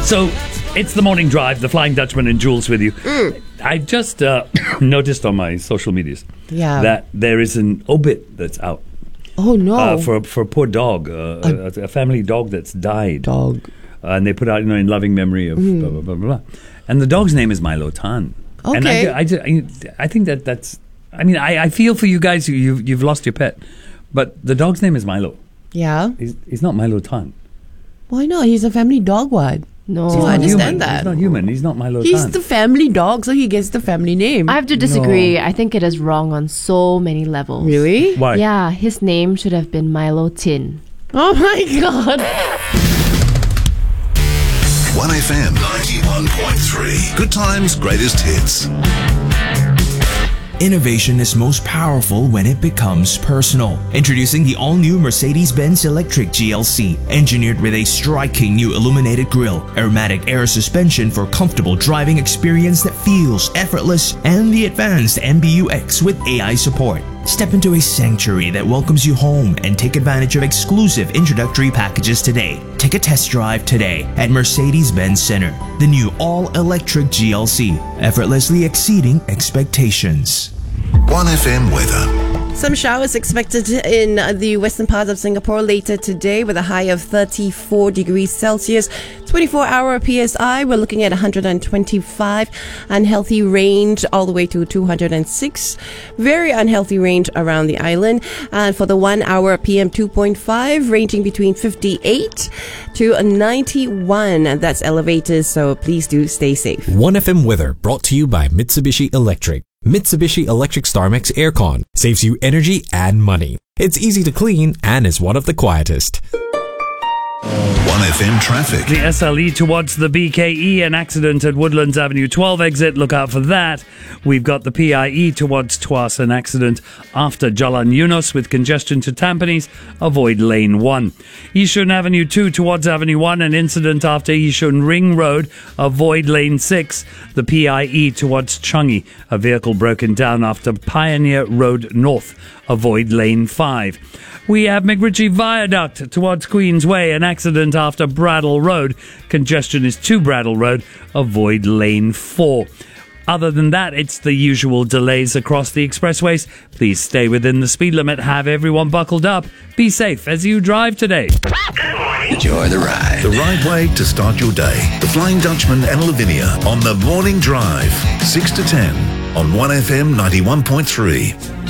So, it's the morning drive, the Flying Dutchman and Jules with you. I just noticed on my social medias that there is an obit that's out. Oh, no. For a poor dog, a family dog that's died. And they put out, in loving memory of blah, blah, blah, blah. And the dog's name is Milo Tan. Okay. And I think that's... I mean, I feel for you guys. You've lost your pet. But the dog's name is Milo. Yeah. He's not Milo Tan. Why not? He's a family dog, what? No. So I understand that. He's not human. He's not Milo Tan. He's the family dog, so he gets the family name. I have to disagree. I think it is wrong on so many levels. Really? Why? Yeah, his name should have been Milo Tin. Oh my God. 1FM 91.3. Good times, greatest hits. Innovation is most powerful when it becomes personal. Introducing the all-new Mercedes-Benz Electric GLC, engineered with a striking new illuminated grille, aromatic air suspension for comfortable driving experience that feels effortless, and the advanced MBUX with AI support. Step into a sanctuary that welcomes you home and take advantage of exclusive introductory packages today. Take a test drive today at Mercedes-Benz Center. The new all-electric GLC, effortlessly exceeding expectations. 1FM weather. Some showers expected in the western part of Singapore later today with a high of 34 degrees Celsius. 24-hour PSI, we're looking at 125. Unhealthy range all the way to 206. Very unhealthy range around the island. And for the 1 hour PM 2.5, ranging between 58 to 91. That's elevated, so please do stay safe. 1FM weather brought to you by Mitsubishi Electric. Mitsubishi Electric StarMax Aircon saves you energy and money. It's easy to clean and is one of the quietest. 1FM traffic. The SLE towards the BKE, an accident at Woodlands Avenue 12 exit. Look out for that. We've got the PIE towards Tuas, an accident after Jalan Yunus with congestion to Tampines. Avoid lane 1. Yishun Avenue 2 towards Avenue 1, an incident after Yishun Ring Road. Avoid lane 6. The PIE towards Changi, a vehicle broken down after Pioneer Road North. Avoid lane 5. We have McRitchie Viaduct towards Queensway, an accident after Bradle Road. Congestion is to Bradle Road. Avoid lane 4. Other than that, it's the usual delays across the expressways. Please stay within the speed limit. Have everyone buckled up. Be safe as you drive today. Enjoy the ride. The right way to start your day. The Flying Dutchman and Lavinia on the morning drive. 6 to 10 on 1FM 91.3.